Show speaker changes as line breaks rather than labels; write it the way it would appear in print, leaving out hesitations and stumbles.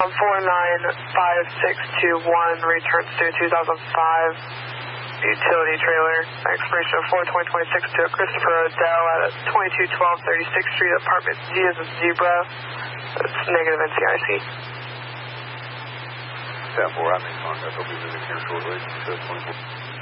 49561, returns to 2005 utility trailer. Expiration of 4/2026 to Christopher Odell at 2212 36th Street, apartment Z as in zebra. That's negative NCIC.
10-4, I make contact. I'll be moving here shortly. 24.